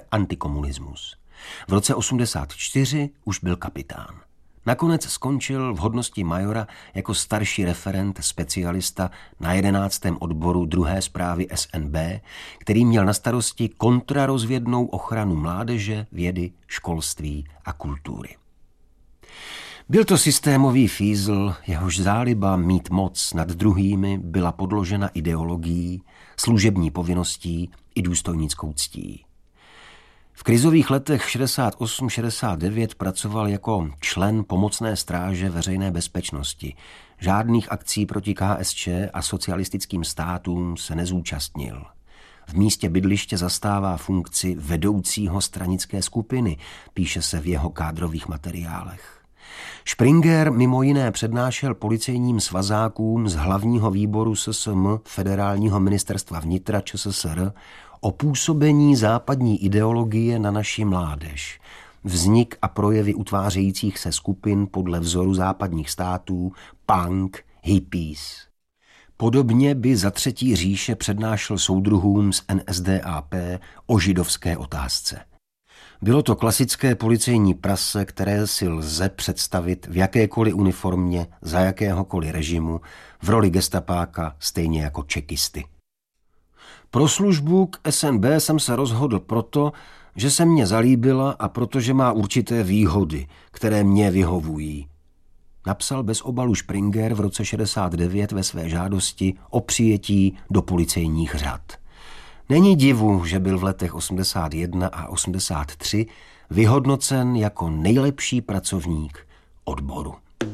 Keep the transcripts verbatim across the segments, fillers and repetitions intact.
antikomunismus. V roce osmdesát čtyři už byl kapitán. Nakonec skončil v hodnosti majora jako starší referent specialista na jedenáctém odboru druhé správy S N B, který měl na starosti kontrarozvědnou ochranu mládeže, vědy, školství a kultury. Byl to systémový fízl, jehož záliba mít moc nad druhými byla podložena ideologií, služební povinností i důstojnickou ctí. V krizových letech šedesát osm šedesát devět pracoval jako člen pomocné stráže veřejné bezpečnosti. Žádných akcí proti K S Č a socialistickým státům se nezúčastnil. V místě bydliště zastává funkci vedoucího stranické skupiny, píše se v jeho kádrových materiálech. Springer mimo jiné přednášel policejním svazákům z hlavního výboru S S M Federálního ministerstva vnitra Č S S R o působení západní ideologie na naši mládež, vznik a projevy utvářejících se skupin podle vzoru západních států, punk, hippies. Podobně by za třetí říše přednášel soudruhům z N S D A P o židovské otázce. Bylo to klasické policejní prase, které si lze představit v jakékoliv uniformě, za jakéhokoliv režimu, v roli gestapáka, stejně jako čekisty. Pro službu k S N B jsem se rozhodl proto, že se mně zalíbila a protože má určité výhody, které mě vyhovují. Napsal bez obalu Springer v roce šedesát devět ve své žádosti o přijetí do policejních řad. Není divu, že byl v letech osmdesát jedna a osmdesát tři vyhodnocen jako nejlepší pracovník odboru.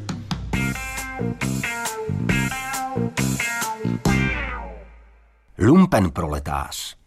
Lumpenproletář.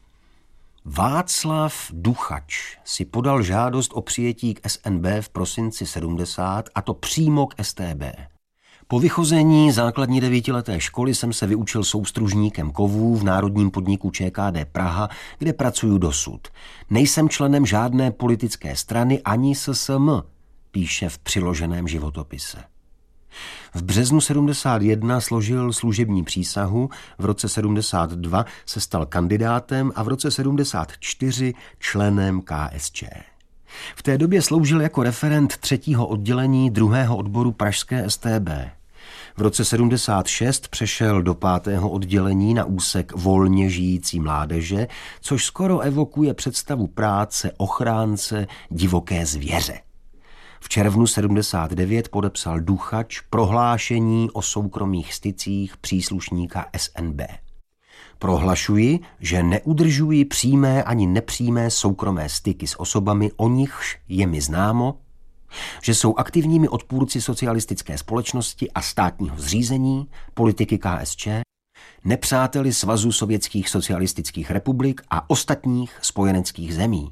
Václav Duchač si podal žádost o přijetí k S N B v prosinci sedmdesát, a to přímo k S T B. Po vychození základní devítileté školy jsem se vyučil soustružníkem kovů v národním podniku Č K D Praha, kde pracuju dosud. Nejsem členem žádné politické strany ani S S M, píše v přiloženém životopise. V březnu sedmdesát jedna složil služební přísahu, v roce sedmdesát dva se stal kandidátem a v roce sedmdesát čtyři členem K S Č. V té době sloužil jako referent třetího oddělení druhého odboru pražské S T B. V roce sedmdesát šest přešel do pátého oddělení na úsek volně žijící mládeže, což skoro evokuje představu práce ochránce divoké zvěře. V červnu sedmdesát devět podepsal Duchač prohlášení o soukromých stycích příslušníka S N B. Prohlašuji, že neudržuji přímé ani nepřímé soukromé styky s osobami, o nichž je mi známo, že jsou aktivními odpůrci socialistické společnosti a státního zřízení, politiky K S Č, nepřáteli Svazu sovětských socialistických republik a ostatních spojeneckých zemí.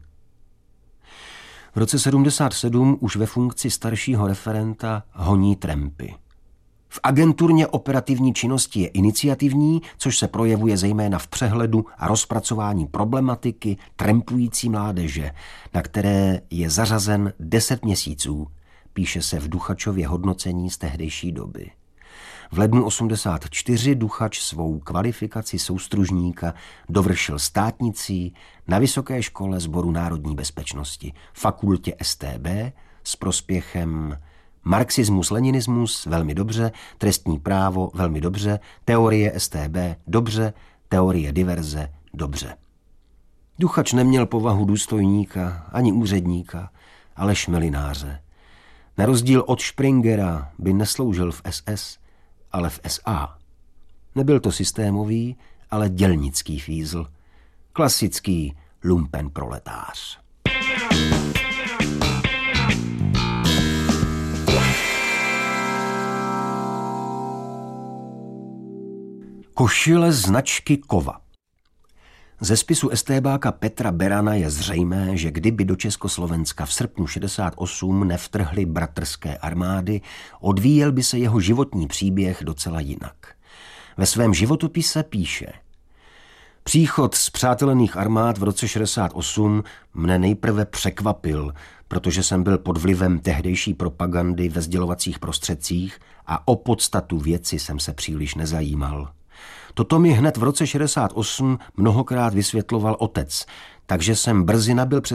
V roce sedmdesát sedm už ve funkci staršího referenta honí trampy. V agenturně operativní činnosti je iniciativní, což se projevuje zejména v přehledu a rozpracování problematiky trampující mládeže, na které je zařazen deset měsíců, píše se v Duchačově hodnocení z tehdejší doby. V lednu osmdesát čtyři Duchač svou kvalifikaci soustružníka dovršil státnicí na Vysoké škole Sboru národní bezpečnosti, fakultě S T B s prospěchem marxismus, leninismus velmi dobře, trestní právo velmi dobře, teorie S T B dobře, teorie diverze dobře. Duchač neměl povahu důstojníka ani úředníka, ale šmelináře. Na rozdíl od Springera by nesloužil v S S, ale v S A. Nebyl to systémový, ale dělnický fízl. Klasický lumpenproletář. Košile značky Kova. Ze spisu estébáka Petra Berana je zřejmé, že kdyby do Československa v srpnu šedesát osm nevtrhly bratrské armády, odvíjel by se jeho životní příběh docela jinak. Ve svém životopise píše: Příchod spřátelených armád v roce šedesát osm mne nejprve překvapil, protože jsem byl pod vlivem tehdejší propagandy ve sdělovacích prostředcích a o podstatu věci jsem se příliš nezajímal. Toto mi hned v roce šedesát osm mnohokrát vysvětloval otec, takže jsem brzy nabyl